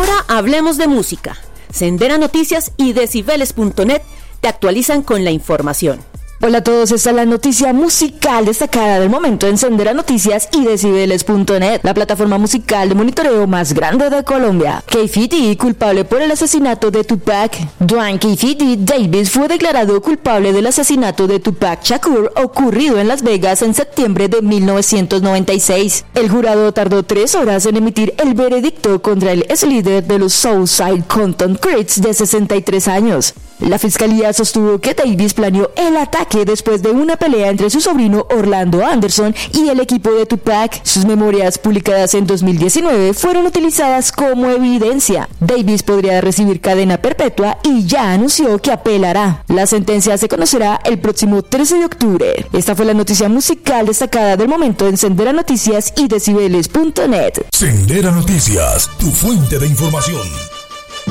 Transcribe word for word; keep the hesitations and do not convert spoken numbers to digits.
Ahora hablemos de música. Sendera Noticias y Decibeles punto net te actualizan con la información. Hola a todos, esta es la noticia musical destacada del momento en Sendera Noticias y Decibeles punto net, la plataforma musical de monitoreo más grande de Colombia. K-Fity, culpable por el asesinato de Tupac. Dwayne K-Fity Davis fue declarado culpable del asesinato de Tupac Shakur ocurrido en Las Vegas en septiembre de mil novecientos noventa y seis. El jurado tardó tres horas en emitir el veredicto contra el ex líder de los Southside Compton Crips de sesenta y tres años. La fiscalía sostuvo que Davis planeó el ataque después de una pelea entre su sobrino Orlando Anderson y el equipo de Tupac. Sus memorias, publicadas en dos mil diecinueve, fueron utilizadas como evidencia. Davis podría recibir cadena perpetua y ya anunció que apelará. La sentencia se conocerá el próximo trece de octubre. Esta fue la noticia musical destacada del momento en Sendera Noticias y Decibeles punto net. Sendera Noticias, tu fuente de información.